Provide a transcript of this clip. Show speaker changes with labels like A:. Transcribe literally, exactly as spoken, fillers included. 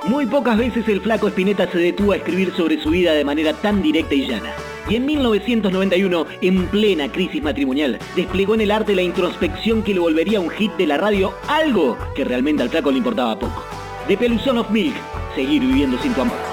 A: Muy pocas veces el flaco Spinetta se detuvo a escribir sobre su vida de manera tan directa y llana. Y en mil novecientos noventa y uno, en plena crisis matrimonial, desplegó en el arte la introspección que le volvería un hit de la radio, algo que realmente al flaco le importaba poco. The Peluzón of Milk, seguir viviendo sin tu amor.